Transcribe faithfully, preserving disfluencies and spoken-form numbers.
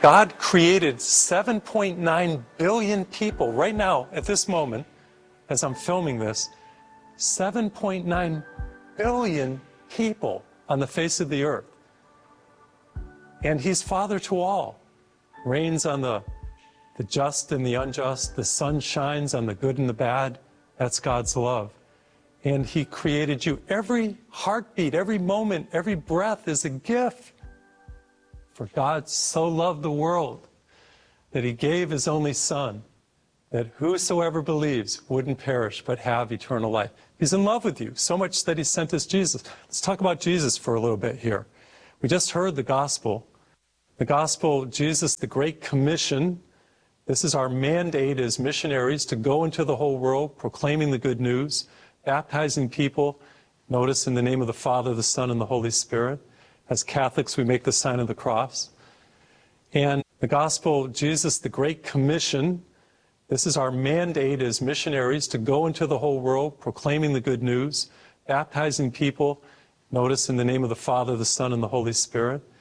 God created seven point nine billion people right now, at this moment, as I'm filming this, seven point nine billion people on the face of the earth. And he's Father to all, reigns on the, the just and the unjust, the sun shines on the good and the bad. That's God's love. And he created you. Every heartbeat, every moment, every breath is a gift. For God so loved the world that he gave his only Son, that whosoever believes wouldn't perish but have eternal life. He's in love with you, so much that he sent us Jesus. Let's talk about Jesus for a little bit here. We just heard the gospel. The gospel, Jesus, the Great Commission. This is our mandate as missionaries to go into the whole world, proclaiming the good news, baptizing people. Notice in the name of the Father, the Son, and the Holy Spirit. As Catholics, we make the sign of the cross. And the gospel, Jesus, the Great Commission. This is our mandate as missionaries to go into the whole world, proclaiming the good news, baptizing people. Notice in the name of the Father, the Son, and the Holy Spirit.